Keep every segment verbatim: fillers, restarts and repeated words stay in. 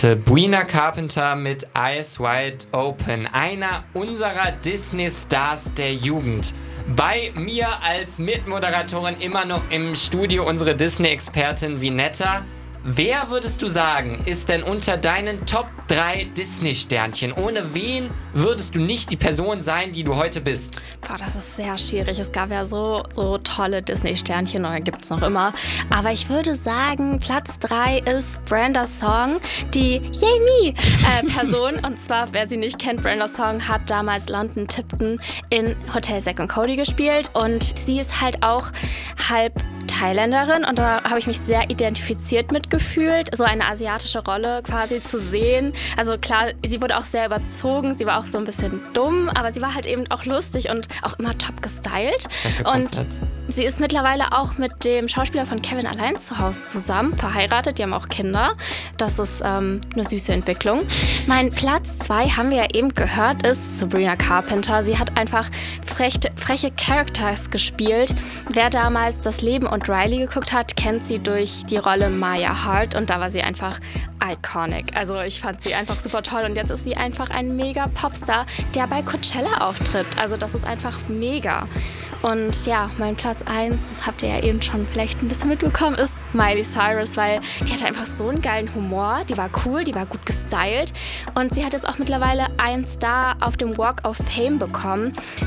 Sabrina Carpenter mit Eyes Wide Open, einer unserer Disney-Stars der Jugend. Bei mir als Mitmoderatorin immer noch im Studio unsere Disney-Expertin Vinetta. Wer würdest du sagen, ist denn unter deinen Top drei Disney-Sternchen? Ohne wen würdest du nicht die Person sein, die du heute bist? Boah, das ist sehr schwierig. Es gab ja so, so tolle Disney-Sternchen oder gibt es noch immer. Aber ich würde sagen, Platz drei ist Brenda Song, die Yay Me äh, Person. Und zwar, wer sie nicht kennt, Brenda Song hat damals London Tipton in Hotel Zack und Cody gespielt. Und sie ist halt auch halb Thailänderin und da habe ich mich sehr identifiziert mitgefühlt, so eine asiatische Rolle quasi zu sehen. Also klar, sie wurde auch sehr überzogen, sie war auch so ein bisschen dumm, aber sie war halt eben auch lustig und auch immer top gestylt. Und sie ist mittlerweile auch mit dem Schauspieler von Kevin allein zu Hause zusammen, verheiratet, die haben auch Kinder. Das ist ähm, eine süße Entwicklung. Mein Platz zwei, haben wir ja eben gehört, ist Sabrina Carpenter. Sie hat einfach freche, freche Characters gespielt. Wer damals das Leben und Riley geguckt hat, kennt sie durch die Rolle Maya Hart und da war sie einfach iconic. Also ich fand sie einfach super toll und jetzt ist sie einfach ein mega Popstar, der bei Coachella auftritt. Also das ist einfach mega. Und ja, mein Platz eins, das habt ihr ja eben schon vielleicht ein bisschen mitbekommen, ist Miley Cyrus, weil die hatte einfach so einen geilen Humor, die war cool, die war gut gestylt und sie hat jetzt auch mittlerweile einen Star auf dem Walk of Fame bekommen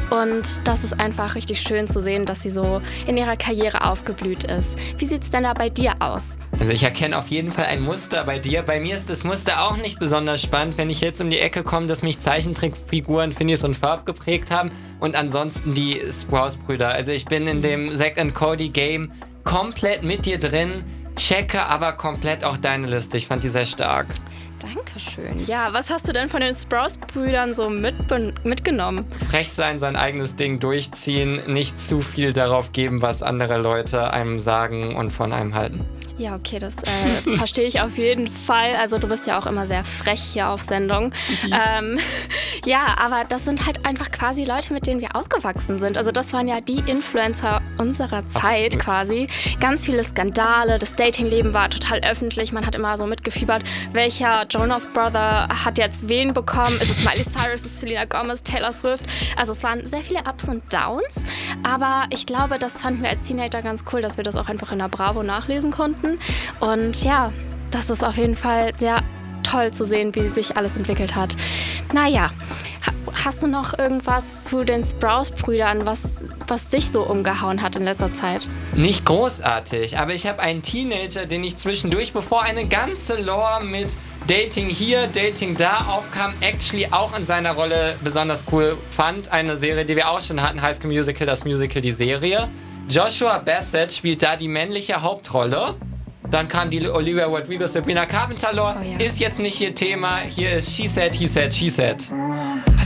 und das ist einfach richtig schön zu sehen, dass sie so in ihrer Karriere aufgeblüht ist. Wie sieht's denn da bei dir aus? Also ich erkenne auf jeden Fall ein Muster bei dir. Bei mir ist das Muster auch nicht besonders spannend, wenn ich jetzt um die Ecke komme, dass mich Zeichentrickfiguren Phineas und Ferb geprägt haben und ansonsten die Sprouse-Brüder. Also ich bin in dem Zack and Cody Game komplett mit dir drin, checke aber komplett auch deine Liste. Ich fand die sehr stark. Dankeschön. Ja, was hast du denn von den Sprouse-Brüdern so mitbe- mitgenommen? Frech sein, sein eigenes Ding durchziehen, nicht zu viel darauf geben, was andere Leute einem sagen und von einem halten. Ja, okay, das äh, verstehe ich auf jeden Fall. Also du bist ja auch immer sehr frech hier auf Sendung. Mhm. Ähm, ja, aber das sind halt einfach quasi Leute, mit denen wir aufgewachsen sind. Also das waren ja die Influencer unserer Zeit. Absolut. Quasi. Ganz viele Skandale, das Datingleben war total öffentlich. Man hat immer so mitgefiebert, welcher Jonas Brother hat jetzt wen bekommen. Ist es Miley Cyrus, ist es Selena Gomez, Taylor Swift? Also es waren sehr viele Ups und Downs. Aber ich glaube, das fanden wir als Teenager ganz cool, dass wir das auch einfach in der Bravo nachlesen konnten. Und ja, das ist auf jeden Fall sehr toll zu sehen, wie sich alles entwickelt hat. Naja, hast du noch irgendwas zu den Sprouse-Brüdern, was, was dich so umgehauen hat in letzter Zeit? Nicht großartig, aber ich habe einen Teenager, den ich zwischendurch, bevor eine ganze Lore mit Dating hier, Dating da aufkam, actually auch in seiner Rolle besonders cool fand. Eine Serie, die wir auch schon hatten, High School Musical, das Musical, die Serie. Joshua Bassett spielt da die männliche Hauptrolle. Dann kam die Olivia Rodrigo, Sabrina Carpenter Lore. Oh, ja. Ist jetzt nicht hier Thema. Hier ist She Said, He Said, She Said. I